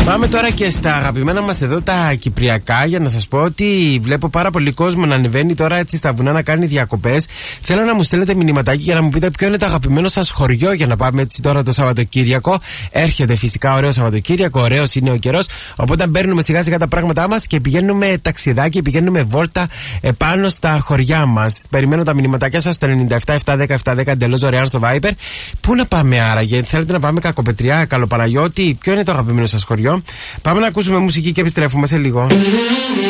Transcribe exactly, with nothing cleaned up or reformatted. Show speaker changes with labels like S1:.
S1: Πάμε τώρα και στα αγαπημένα μας εδώ τα κυπριακά, για να σας πω ότι βλέπω πάρα πολύ κόσμο να ανεβαίνει τώρα έτσι στα βουνά να κάνει διακοπές. Θέλω να μου στέλνετε μηνυματάκι για να μου πείτε ποιο είναι το αγαπημένο σας χωριό για να πάμε έτσι τώρα το Σαββατοκύριακο. Έρχεται φυσικά ωραίο Σαββατοκύριακο, ωραίος είναι ο καιρός. Οπότε παίρνουμε σιγά σιγά τα πράγματά μας και πηγαίνουμε ταξιδάκι, πηγαίνουμε βόλτα επάνω στα χωριά μας. Περιμένω τα μηνυματάκια σας στο ενενήντα επτά επτακόσια δέκα επτακόσια δέκα εντελώς δωρεάν στο Viber. Πού να πάμε άραγε, θέλετε να πάμε Κακοπετριά, Καλοπαναγιώτη, ποιο είναι το αγαπημένο σας χωριό? Πάμε να ακούσουμε μουσική και επιστρέφουμε σε λίγο.